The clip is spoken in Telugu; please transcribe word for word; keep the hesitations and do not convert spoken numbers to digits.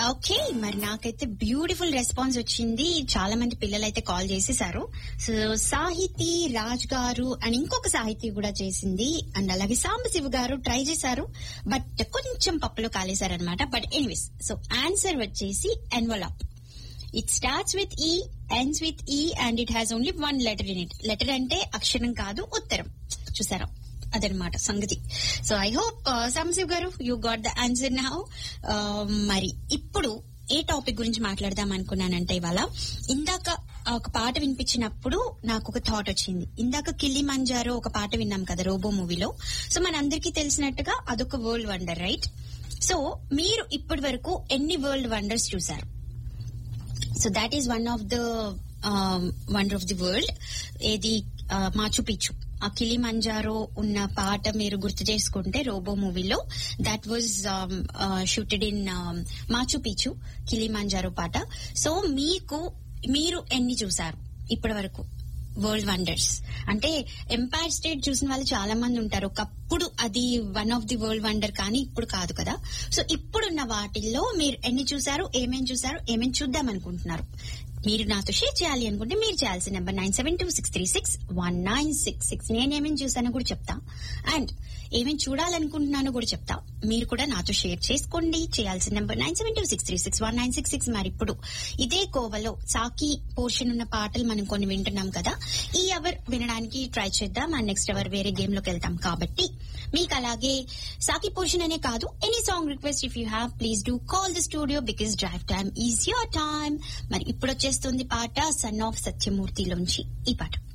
ఓకే, మరి నాకైతే బ్యూటిఫుల్ రెస్పాన్స్ వచ్చింది. చాలా మంది పిల్లలు అయితే కాల్ చేసేసారు. సో సాహితీ రాజ్ గారు అండ్ ఇంకొక సాహితీ కూడా చేసింది, అండ్ అలాగే సాంబశివ గారు ట్రై చేశారు, బట్ కొంచెం పప్పులో కాలేశారనమాట. బట్ ఎనీవేస్, సో ఆన్సర్ వచ్చేసి envelope. It starts with E, ends with E, and it has only one letter in it. Letter అంటే అక్షరం కాదు, ఉత్తరం. చూసారా, అదనమాట సంగతి. సో ఐ హోప్ సాంబశివ్ గారు you got the answer now. మరి ఇప్పుడు ఏ టాపిక్ గురించి మాట్లాడదాం అనుకున్నానంటే, ఇవాళ ఇందాక ఒక పాట వినిపించినప్పుడు నాకు ఒక థాట్ వచ్చింది. ఇందాక కిలిమంజారో ఒక పాట విన్నాం కదా రోబో మూవీలో. సో మనందరికీ తెలిసినట్టుగా అదొక వరల్డ్ వండర్, రైట్? సో మీరు ఇప్పటి వరకు ఎన్ని వరల్డ్ వండర్స్ చూసారు? So that is one of the wonder of the world. ఏది? Machu Picchu. ఆ కిలిమంజారో ఉన్న పాట మీరు గుర్తు చేసుకుంటే రోబో మూవీలో that was shooted in Machu Picchu, Kilimanjaro పాట. సో మీకు మీరు ఎన్ని చూసారు ఇప్పటి వరకు వరల్డ్ వండర్స్? అంటే ఎంపైర్ స్టేట్ చూసిన వాళ్ళు చాలా మంది ఉంటారు. ఒకప్పుడు అది one of the world wonder, కానీ ఇప్పుడు కాదు కదా. సో ఇప్పుడున్న వాటిల్లో మీరు ఎన్ని చూసారు, ఏమేం చూసారు, ఏమేం చూద్దాం అనుకుంటున్నారు? మీరు నాతో షేర్ చేయాలి అనుకుంటే మీరు చేయాల్సిన number nine seven two six three six one nine six six. నేనేమేమి చూసానో కూడా చెప్తా, అండ్ ఏమేమి చూడాలనుకుంటున్నానో కూడా చెప్తా. మీరు కూడా నాతో షేర్ చేసుకోండి. చేయాల్సిన number nine seven two six three six one nine six six. మరి ఇప్పుడు ఇదే కోవలో సాకి పోర్షన్ ఉన్న పాటలు మనం కొన్ని వింటున్నాం కదా. ఈ అవర్ వినడానికి ట్రై చేద్దాం, అండ్ నెక్స్ట్ అవర్ వేరే గేమ్ లోకి వెళ్తాం. కాబట్టి మీకు అలాగే సాకి పోర్షన్ అనే కాదు, any song request if you have, please do call the studio because drive time is your time. మరి ఇప్పుడు వచ్చేస్తుంది పాట సన్ ఆఫ్ సత్యమూర్తిలోంచి ఈ పాట.